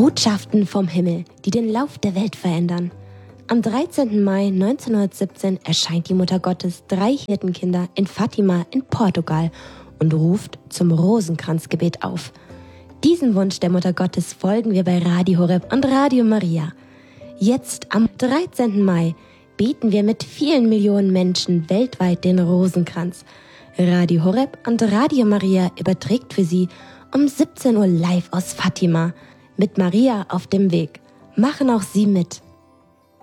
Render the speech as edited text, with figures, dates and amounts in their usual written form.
Botschaften vom Himmel, die den Lauf der Welt verändern. Am 13. Mai 1917 erscheint die Mutter Gottes 3 Hirtenkinder in Fatima in Portugal und ruft zum Rosenkranzgebet auf. Diesem Wunsch der Mutter Gottes folgen wir bei Radio Horeb und Radio Maria. Jetzt am 13. Mai beten wir mit vielen Millionen Menschen weltweit den Rosenkranz. Radio Horeb und Radio Maria überträgt für Sie um 17 Uhr live aus Fatima mit Maria auf dem Weg. Machen auch Sie mit.